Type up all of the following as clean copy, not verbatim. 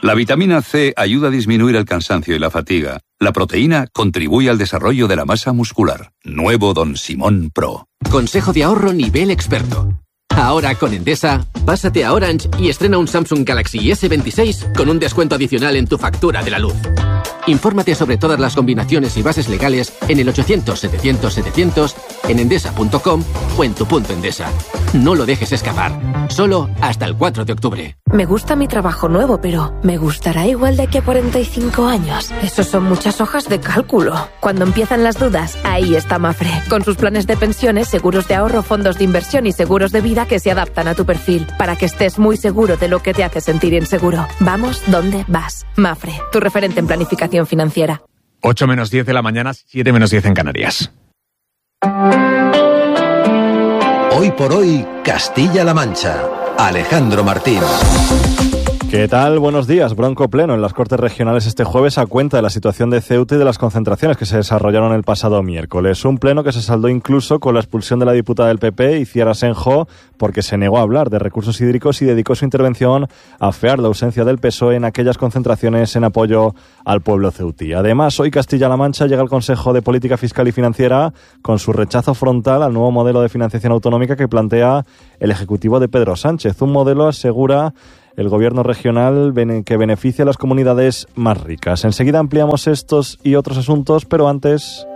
La vitamina C ayuda a disminuir el cansancio y la fatiga. La proteína contribuye al desarrollo de la masa muscular. Nuevo Don Simón Pro. Consejo de ahorro nivel experto. Ahora con Endesa, pásate a Orange y estrena un Samsung Galaxy S26 con un descuento adicional en tu factura de la luz. Infórmate sobre todas las combinaciones y bases legales en el 800-700-700, en endesa.com o en tu punto Endesa. No lo dejes escapar. Solo hasta el 4 de octubre. Me gusta mi trabajo nuevo, pero ¿me gustará igual de aquí a 45 años? Esos son muchas hojas de cálculo. Cuando empiezan las dudas, ahí está Mapfre. Con sus planes de pensiones, seguros de ahorro, fondos de inversión y seguros de vida que se adaptan a tu perfil, para que estés muy seguro de lo que te hace sentir inseguro. Vamos donde vas. Mapfre, tu referente en planificación financiera. 8 menos 10 de la mañana, 7 menos 10 en Canarias. Hoy por hoy, Castilla-La Mancha. Alejandro Martín. ¿Qué tal? Buenos días. Bronco pleno en las Cortes Regionales este jueves a cuenta de la situación de Ceuta y de las concentraciones que se desarrollaron el pasado miércoles. Un pleno que se saldó incluso con la expulsión de la diputada del PP, Itziar Asenjo, porque se negó a hablar de recursos hídricos y dedicó su intervención a afear la ausencia del PSOE en aquellas concentraciones en apoyo al pueblo ceutí. Además, hoy Castilla-La Mancha llega al Consejo de Política Fiscal y Financiera con su rechazo frontal al nuevo modelo de financiación autonómica que plantea el Ejecutivo de Pedro Sánchez. Un modelo, asegura el gobierno regional, que beneficia a las comunidades más ricas. Enseguida ampliamos estos y otros asuntos, pero antes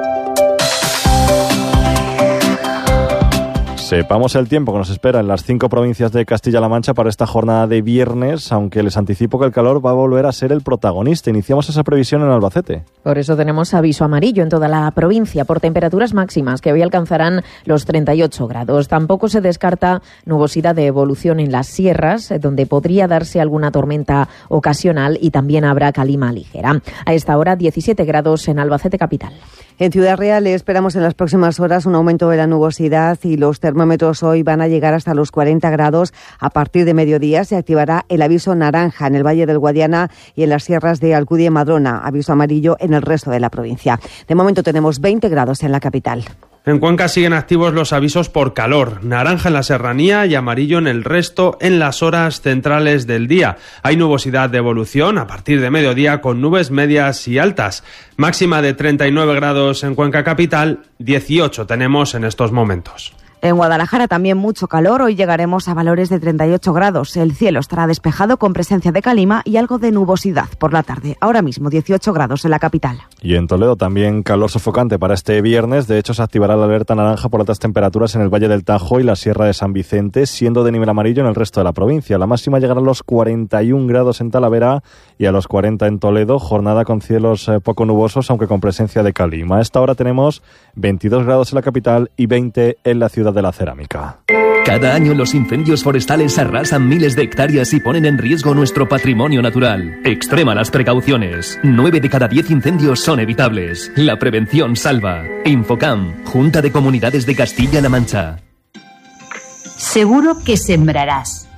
sepamos el tiempo que nos espera en las 5 provincias de Castilla-La Mancha para esta jornada de viernes, aunque les anticipo que el calor va a volver a ser el protagonista. Iniciamos esa previsión en Albacete. Por eso tenemos aviso amarillo en toda la provincia por temperaturas máximas que hoy alcanzarán los 38 grados. Tampoco se descarta nubosidad de evolución en las sierras, donde podría darse alguna tormenta ocasional y también habrá calima ligera. A esta hora 17 grados en Albacete capital. En Ciudad Real esperamos en las próximas horas un aumento de la nubosidad y los termómetros hoy van a llegar hasta los 40 grados. A partir de mediodía se activará el aviso naranja en el Valle del Guadiana y en las sierras de Alcudia y Madrona. Aviso amarillo en el resto de la provincia. De momento tenemos 20 grados en la capital. En Cuenca siguen activos los avisos por calor, naranja en la serranía y amarillo en el resto en las horas centrales del día. Hay nubosidad de evolución a partir de mediodía con nubes medias y altas. Máxima de 39 grados en Cuenca capital, 18 tenemos en estos momentos. En Guadalajara también mucho calor, hoy llegaremos a valores de 38 grados. El cielo estará despejado con presencia de calima y algo de nubosidad por la tarde. Ahora mismo 18 grados en la capital. Y en Toledo también calor sofocante para este viernes. De hecho, se activará la alerta naranja por altas temperaturas en el Valle del Tajo y la Sierra de San Vicente, siendo de nivel amarillo en el resto de la provincia. La máxima llegará a los 41 grados en Talavera y a los 40 en Toledo. Jornada con cielos poco nubosos, aunque con presencia de calima. A esta hora tenemos 22 grados en la capital y 20 en la ciudad de la cerámica. Cada año los incendios forestales arrasan miles de hectáreas y ponen en riesgo nuestro patrimonio natural. Extrema las precauciones. 9 de cada 10 incendios son evitables. La prevención salva. Infocam, Junta de Comunidades de Castilla-La Mancha. Seguro que sembrarás.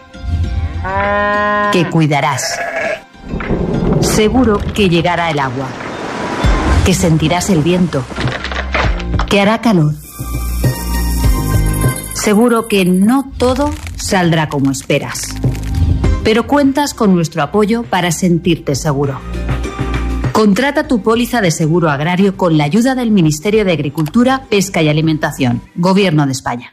Que cuidarás. Seguro que llegará el agua. Que sentirás el viento. Que hará calor. Seguro que no todo saldrá como esperas, pero cuentas con nuestro apoyo para sentirte seguro. Contrata tu póliza de seguro agrario con la ayuda del Ministerio de Agricultura, Pesca y Alimentación, Gobierno de España.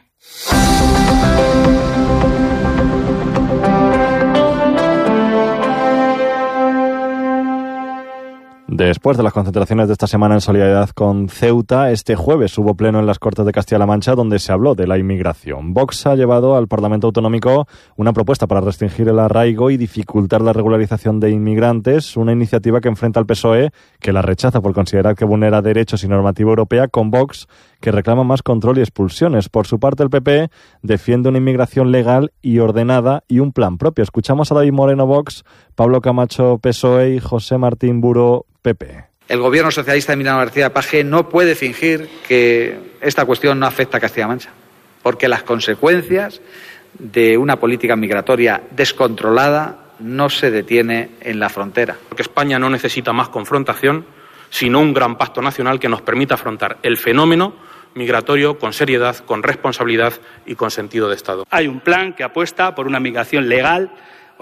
Después de las concentraciones de esta semana en solidaridad con Ceuta, este jueves hubo pleno en las Cortes de Castilla-La Mancha donde se habló de la inmigración. Vox ha llevado al Parlamento Autonómico una propuesta para restringir el arraigo y dificultar la regularización de inmigrantes, una iniciativa que enfrenta al PSOE, que la rechaza por considerar que vulnera derechos y normativa europea, con Vox, que reclama más control y expulsiones. Por su parte, el PP defiende una inmigración legal y ordenada y un plan propio. Escuchamos a David Moreno, Vox, Pablo Camacho, PSOE y José Martín Buro, PP. El gobierno socialista de Emiliano García Paje no puede fingir que esta cuestión no afecta a Castilla-La Mancha, porque las consecuencias de una política migratoria descontrolada no se detiene en la frontera. Porque España no necesita más confrontación, sino un gran pacto nacional que nos permita afrontar el fenómeno migratorio con seriedad, con responsabilidad y con sentido de Estado. Hay un plan que apuesta por una migración legal,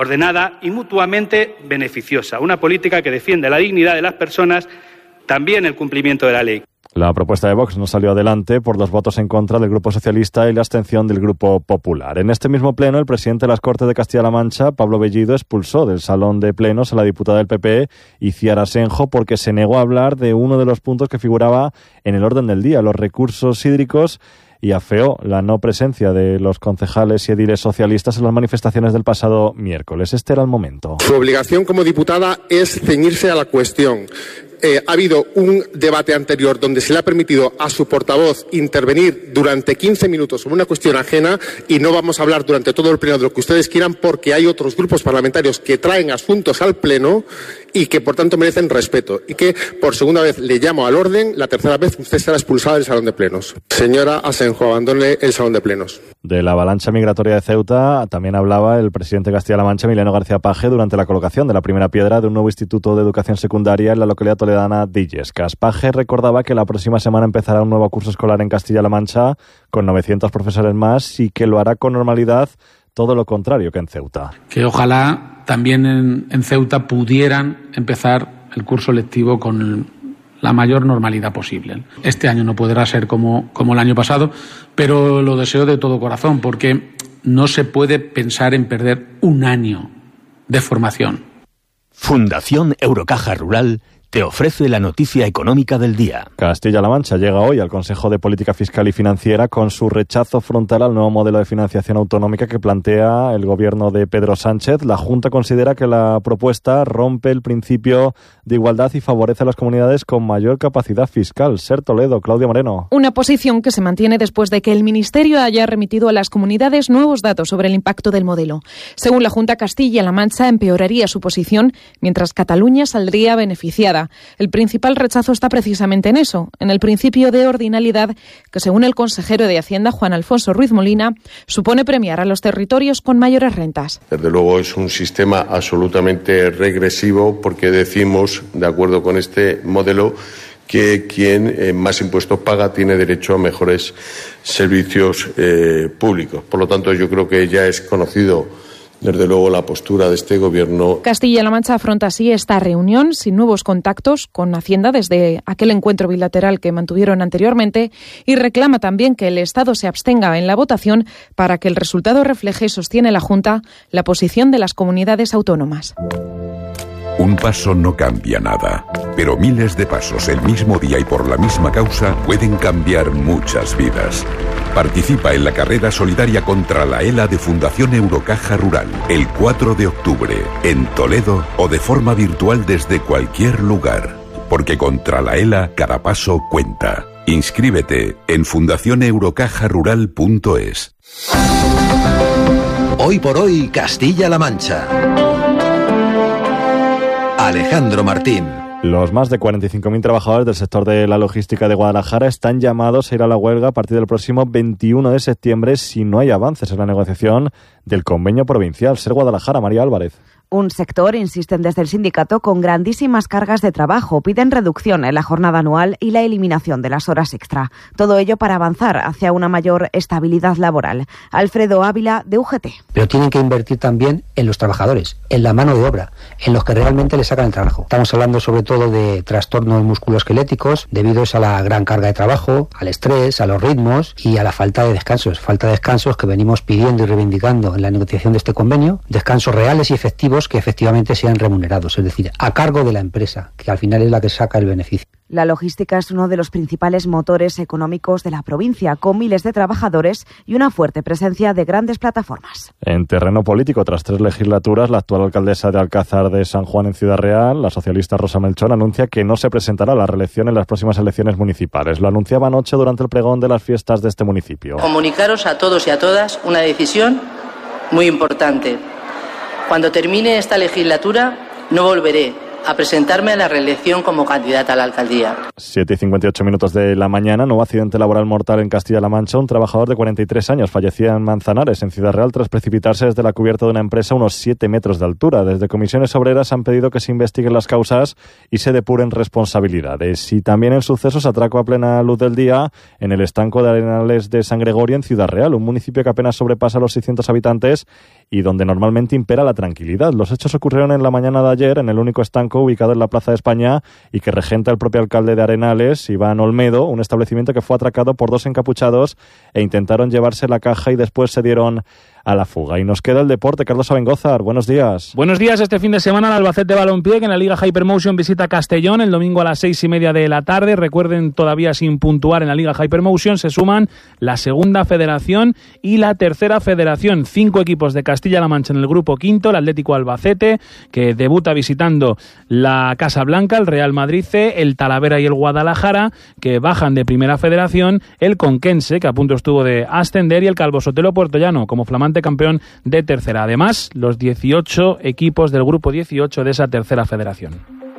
ordenada y mutuamente beneficiosa. Una política que defiende la dignidad de las personas, también el cumplimiento de la ley. La propuesta de Vox no salió adelante por los votos en contra del Grupo Socialista y la abstención del Grupo Popular. En este mismo pleno, el presidente de las Cortes de Castilla-La Mancha, Pablo Bellido, expulsó del salón de plenos a la diputada del PP, Iciar Asenjo, porque se negó a hablar de uno de los puntos que figuraba en el orden del día, los recursos hídricos, y afeó la no presencia de los concejales y ediles socialistas en las manifestaciones del pasado miércoles. Este era el momento. Su obligación como diputada es ceñirse a la cuestión. Ha habido un debate anterior donde se le ha permitido a su portavoz intervenir durante 15 minutos sobre una cuestión ajena y no vamos a hablar durante todo el pleno de lo que ustedes quieran porque hay otros grupos parlamentarios que traen asuntos al pleno y que por tanto merecen respeto y que por segunda vez le llamo al orden, la tercera vez usted será expulsada del salón de plenos. Señora Asenjo, abandone el salón de plenos. De la avalancha migratoria de Ceuta también hablaba el presidente de Castilla-La Mancha, Emiliano García Paje, durante la colocación de la primera piedra de un nuevo instituto de educación secundaria en la localidad toledana de Illescas. Paje recordaba que la próxima semana empezará un nuevo curso escolar en Castilla-La Mancha con 900 profesores más y que lo hará con normalidad, todo lo contrario que en Ceuta. Que ojalá también en Ceuta pudieran empezar el curso lectivo con la mayor normalidad posible. Este año no podrá ser como el año pasado, pero lo deseo de todo corazón, porque no se puede pensar en perder un año de formación. Fundación Eurocaja Rural te ofrece la noticia económica del día. Castilla-La Mancha llega hoy al Consejo de Política Fiscal y Financiera con su rechazo frontal al nuevo modelo de financiación autonómica que plantea el gobierno de Pedro Sánchez. La Junta considera que la propuesta rompe el principio de igualdad y favorece a las comunidades con mayor capacidad fiscal. Ser Toledo, Claudia Moreno. Una posición que se mantiene después de que el Ministerio haya remitido a las comunidades nuevos datos sobre el impacto del modelo. Según la Junta, Castilla-La Mancha empeoraría su posición, mientras Cataluña saldría beneficiada. El principal rechazo está precisamente en eso, en el principio de ordinalidad que, según el consejero de Hacienda, Juan Alfonso Ruiz Molina, supone premiar a los territorios con mayores rentas. Desde luego es un sistema absolutamente regresivo porque decimos, de acuerdo con este modelo, que quien más impuestos paga tiene derecho a mejores servicios públicos. Por lo tanto, yo creo que ya es conocido desde luego la postura de este gobierno. Castilla-La Mancha afronta así esta reunión sin nuevos contactos con Hacienda desde aquel encuentro bilateral que mantuvieron anteriormente y reclama también que el Estado se abstenga en la votación para que el resultado refleje, sostiene la Junta, la posición de las comunidades autónomas. Un paso no cambia nada, pero miles de pasos el mismo día y por la misma causa pueden cambiar muchas vidas. Participa en la carrera solidaria contra la ELA de Fundación Eurocaja Rural el 4 de octubre en Toledo o de forma virtual desde cualquier lugar. Porque contra la ELA cada paso cuenta. Inscríbete en fundacioneurocajarural.es. Hoy por hoy, Castilla-La Mancha. Alejandro Martín. Los más de 45.000 trabajadores del sector de la logística de Guadalajara están llamados a ir a la huelga a partir del próximo 21 de septiembre si no hay avances en la negociación del convenio provincial. Ser Guadalajara, María Álvarez. Un sector, insisten desde el sindicato, con grandísimas cargas de trabajo. Piden reducción en la jornada anual y la eliminación de las horas extra. Todo ello para avanzar hacia una mayor estabilidad laboral. Alfredo Ávila, de UGT. Pero tienen que invertir también en los trabajadores, en la mano de obra, en los que realmente les sacan el trabajo. Estamos hablando sobre todo de trastornos musculoesqueléticos debido a la gran carga de trabajo, al estrés, a los ritmos y a la falta de descansos. Falta de descansos que venimos pidiendo y reivindicando en la negociación de este convenio. Descansos reales y efectivos que efectivamente sean remunerados, es decir, a cargo de la empresa, que al final es la que saca el beneficio. La logística es uno de los principales motores económicos de la provincia, con miles de trabajadores y una fuerte presencia de grandes plataformas. En terreno político, tras 3 legislaturas, la actual alcaldesa de Alcázar de San Juan en Ciudad Real, la socialista Rosa Melchón, anuncia que no se presentará a la reelección en las próximas elecciones municipales. Lo anunciaba anoche durante el pregón de las fiestas de este municipio. Comunicaros a todos y a todas una decisión muy importante. Cuando termine esta legislatura, no volveré a presentarme a la reelección como candidata a la alcaldía. 7:58 minutos de la mañana, nuevo accidente laboral mortal en Castilla-La Mancha. Un trabajador de 43 años fallecía en Manzanares, en Ciudad Real, tras precipitarse desde la cubierta de una empresa a unos 7 metros de altura. Desde Comisiones Obreras han pedido que se investiguen las causas y se depuren responsabilidades. Y también en sucesos, atraco a plena luz del día en el estanco de Arenales de San Gregorio, en Ciudad Real, un municipio que apenas sobrepasa los 600 habitantes y donde normalmente impera la tranquilidad. Los hechos ocurrieron en la mañana de ayer en el único estanco ubicado en la Plaza de España y que regenta el propio alcalde de Arenales, Iván Olmedo, un establecimiento que fue atracado por 2 encapuchados e intentaron llevarse la caja y después se dieron a la fuga. Y nos queda el deporte. Carlos Abengózar, buenos días. Buenos días. Este fin de semana el Albacete Balompié, que en la Liga Hypermotion visita Castellón el domingo a las 6:30 de la tarde. Recuerden, todavía sin puntuar en la Liga Hypermotion se suman la segunda federación y la tercera federación. 5 equipos de Castilla-La Mancha en el grupo quinto, el Atlético Albacete, que debuta visitando la Casa Blanca, el Real Madrid C, el Talavera y el Guadalajara, que bajan de primera federación, el Conquense, que a punto estuvo de ascender, y el Calvo Sotelo Puertollano, como flamante campeón de tercera. Además, los 18 equipos del grupo 18 de esa tercera federación.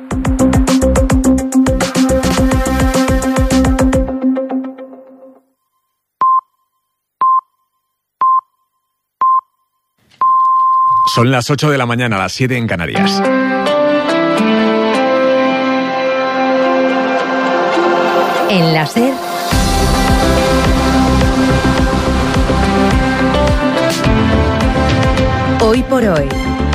Son las 8 de la mañana, las 7 en Canarias. En la SER, Hoy por hoy.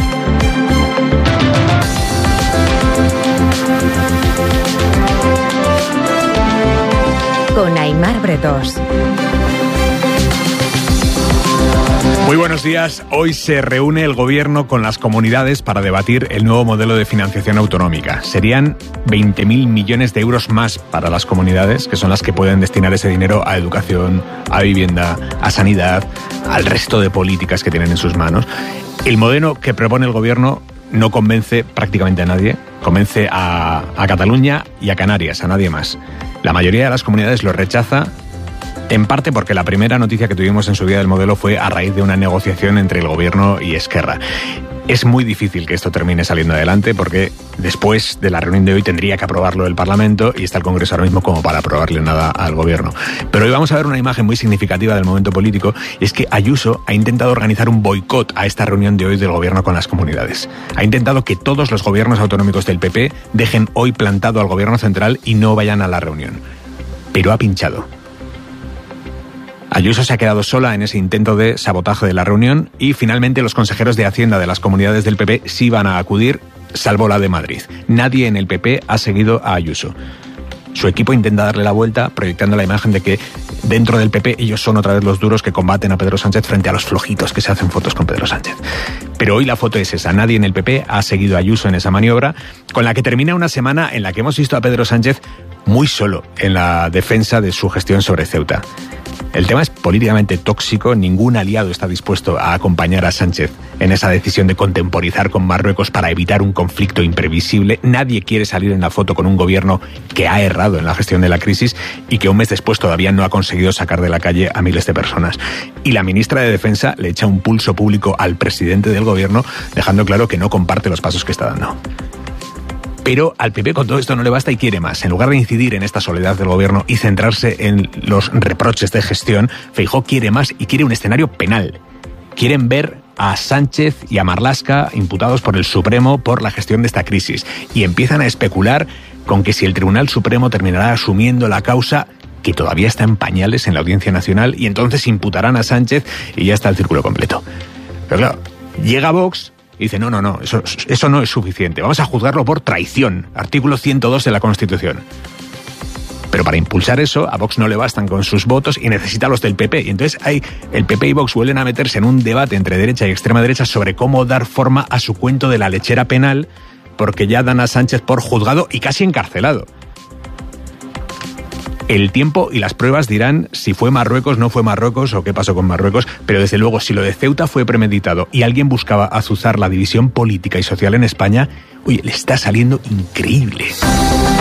Con Aimar Bretos. Muy buenos días. Hoy se reúne el Gobierno con las comunidades para debatir el nuevo modelo de financiación autonómica. Serían 20.000 millones de euros más para las comunidades, que son las que pueden destinar ese dinero a educación, a vivienda, a sanidad, al resto de políticas que tienen en sus manos. El modelo que propone el Gobierno no convence prácticamente a nadie. Convence a Cataluña y a Canarias, a nadie más. La mayoría de las comunidades lo rechaza, en parte porque la primera noticia que tuvimos en su día del modelo fue a raíz de una negociación entre el Gobierno y Esquerra. Es muy difícil que esto termine saliendo adelante porque después de la reunión de hoy tendría que aprobarlo el Parlamento y está el Congreso ahora mismo como para aprobarle nada al Gobierno. Pero hoy vamos a ver una imagen muy significativa del momento político, y es que Ayuso ha intentado organizar un boicot a esta reunión de hoy del Gobierno con las comunidades. Ha intentado que todos los gobiernos autonómicos del PP dejen hoy plantado al Gobierno central y no vayan a la reunión. Pero ha pinchado. Ayuso se ha quedado sola en ese intento de sabotaje de la reunión y finalmente los consejeros de Hacienda de las comunidades del PP sí van a acudir, salvo la de Madrid. Nadie en el PP ha seguido a Ayuso. Su equipo intenta darle la vuelta, proyectando la imagen de que dentro del PP ellos son otra vez los duros que combaten a Pedro Sánchez frente a los flojitos que se hacen fotos con Pedro Sánchez. Pero hoy la foto es esa. Nadie en el PP ha seguido a Ayuso en esa maniobra, con la que termina una semana en la que hemos visto a Pedro Sánchez muy solo en la defensa de su gestión sobre Ceuta. El tema es políticamente tóxico, ningún aliado está dispuesto a acompañar a Sánchez en esa decisión de contemporizar con Marruecos para evitar un conflicto imprevisible. Nadie quiere salir en la foto con un gobierno que ha errado en la gestión de la crisis y que un mes después todavía no ha conseguido sacar de la calle a miles de personas. Y la ministra de Defensa le echa un pulso público al presidente del gobierno, dejando claro que no comparte los pasos que está dando. Pero al PP con todo esto no le basta y quiere más. En lugar de incidir en esta soledad del gobierno y centrarse en los reproches de gestión, Feijóo quiere más y quiere un escenario penal. Quieren ver a Sánchez y a Marlaska imputados por el Supremo por la gestión de esta crisis. Y empiezan a especular con que si el Tribunal Supremo terminará asumiendo la causa, que todavía está en pañales en la Audiencia Nacional, y entonces imputarán a Sánchez y ya está el círculo completo. Pero claro, llega Vox y dice, no, eso no es suficiente. Vamos a juzgarlo por traición. Artículo 102 de la Constitución. Pero para impulsar eso, a Vox no le bastan con sus votos y necesita los del PP. Y entonces el PP y Vox vuelven a meterse en un debate entre derecha y extrema derecha sobre cómo dar forma a su cuento de la lechera penal, porque ya dan a Sánchez por juzgado y casi encarcelado. El tiempo y las pruebas dirán si fue Marruecos, no fue Marruecos o qué pasó con Marruecos, pero desde luego si lo de Ceuta fue premeditado y alguien buscaba azuzar la división política y social en España, oye, le está saliendo increíble.